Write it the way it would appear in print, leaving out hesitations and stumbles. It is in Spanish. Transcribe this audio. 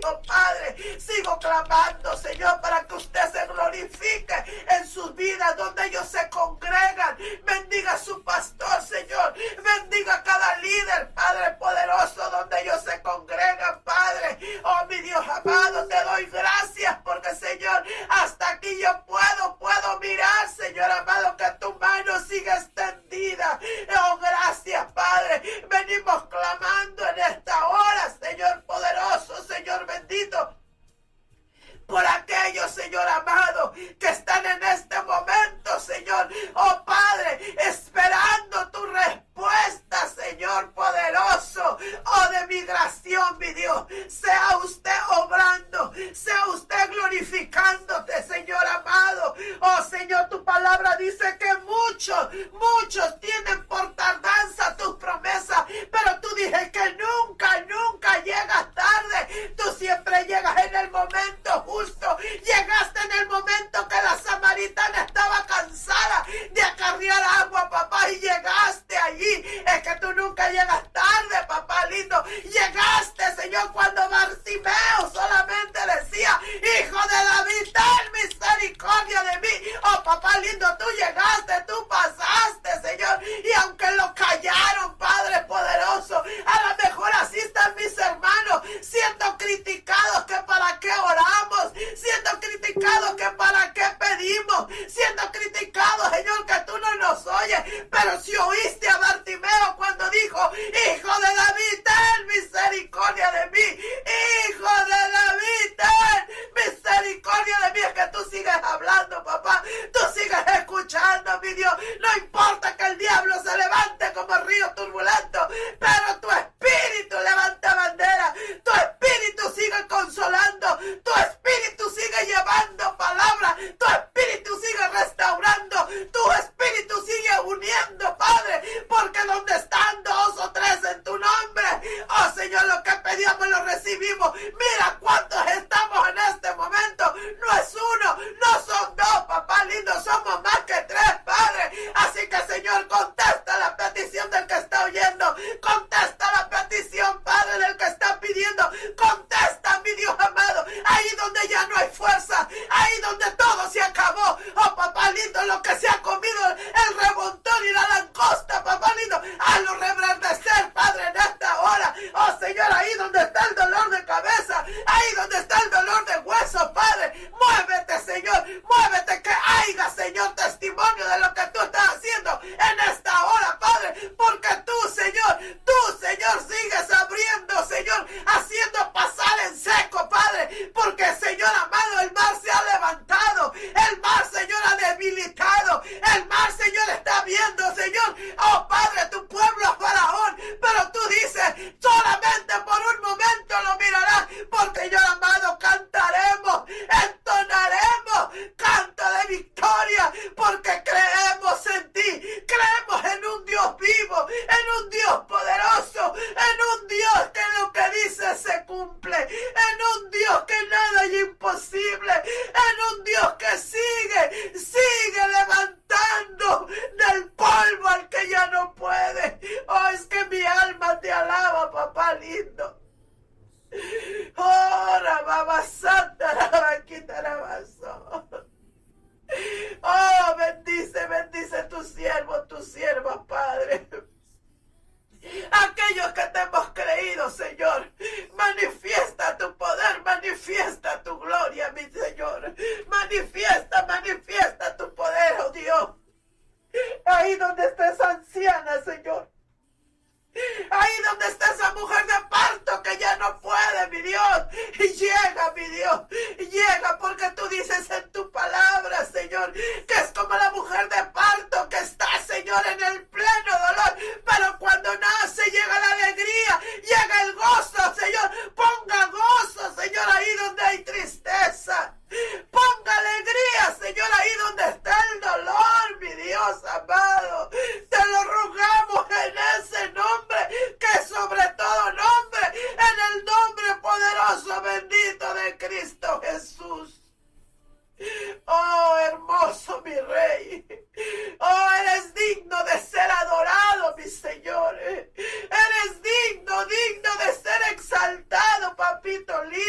poderoso, Padre. Sigo clamando, Señor, para que usted se glorifique en sus vidas, donde ellos se congregan. Bendiga a su pastor, Señor. Bendiga a cada líder, Padre poderoso, donde ellos se congregan, Padre. Oh, mi Dios amado, te doy gracias porque, Señor, hasta aquí yo puedo mirar, Señor amado, que tu mano sigue extendida. Oh, gracias, Padre. Venimos clamando en esta hora, Señor poderoso, Señor bendito, por aquellos, Señor amado, que están en este momento, Señor, oh Padre, esperando tu respuesta, Señor poderoso, oh de migración, mi Dios. Sea usted obrando, sea usted glorificándote, Señor amado. Oh Señor, tu palabra dice que muchos tienen por tardanza tus promesas, pero tú dices que nunca llegas tarde. Tú siempre llegas en el momento justo. Llegaste en el momento que la samaritana estaba cansada de acarrear agua, papá, y llegaste allí. Es que tú nunca llegas tarde, papá lindo. Llegaste, Señor, cuando Bartimeo solamente decía: Hijo de David, ten misericordia de mí. Oh, papá lindo, tú llegaste, tú pasaste, Señor. Y aunque lo callaron, Padre poderoso, a lo mejor así están mis hermanos, siendo criticados, que para qué oramos, siendo criticados, que para qué pedimos, siendo criticados, Señor, que tú no nos oyes. Pero si oíste a Bartimeo cuando dijo: Hijo de David, ten misericordia de mí. Hijo de David, ten misericordia de mí. Es que tú sigues hablando, papá. Tú sigues escuchando, mi Dios. No importa que el diablo se levante como río turbulento, pero tu espíritu levanta bandera. Tu espíritu sigue consolando. Tu espíritu sigue llevando palabra. Tu espíritu sigue restaurando. Tu espíritu sigue uniendo, Padre, porque donde están dos o tres en tu nombre, oh Señor, lo que pedíamos lo recibimos. Mira cuántos estamos en este momento. No es uno, no son dos, papá lindo, somos más que tres, Padre. Así que, Señor, contesta la petición del que está oyendo. Contesta la petición, Padre, del que está pidiendo. Contesta, mi Dios amado, ahí donde ya no hay fuerza, ahí donde todo se acabó. Oh, papá lindo, lo que se ha comido el remontón y la langosta, papá lindo, hazlo reverdecer, Padre, en esta hora. Oh, Señor, ahí donde está el dolor de cabeza, ahí donde está el dolor de hueso, Padre, muévete, Señor, muévete, que haya, Señor, testimonio de lo que tú estás haciendo en esta hora, Padre, porque tú, Señor, sigues abriendo, Señor, haciendo pasar en seco, Padre, porque, Señor amado, el mar se ha levantado, el mar, Señor, ha debilitado, el mar, Señor, está viendo, Señor, oh Padre, tu pueblo Faraón, pero tú dices: solamente por un momento lo mirarás, porque, Señor amado, cantaremos, entonaremos canto de victoria, porque creemos en ti, creemos en un Dios vivo, en un Dios poderoso, en un Dios que lo que dice se cumple, en un Dios que nada es imposible, en un Dios que sigue levantando del polvo al que ya no puede. Oh, es que mi alma te alaba, papá lindo. Oh, Rababa Santa, Rabaquita, Rabazo. Oh, bendice tu siervo, Padre. Aquellos que te hemos creído, Señor, manifiesta tu poder, manifiesta tu gloria, mi Señor. Manifiesta tu poder, oh Dios. Ahí donde está esa anciana, Señor. Ahí donde está esa mujer de parto que ya no puede, mi Dios. Y llega, mi Dios. Llega porque tú dices en tu palabra, Señor, que es como la mujer de parto que está, Señor, en el pleno dolor. Pero cuando nace llega la alegría, llega el gozo, Señor. Ponga gozo, Señor, ahí donde hay tristeza. Ponga alegría, Señor, ahí donde está el dolor, mi Dios amado. Te lo rogamos en ese nombre, que sobre todo nombre, en el nombre poderoso bendito de Cristo Jesús. Oh, hermoso mi Rey. Oh, eres digno de ser adorado, mi Señor. Eres digno de ser exaltado, papito lindo.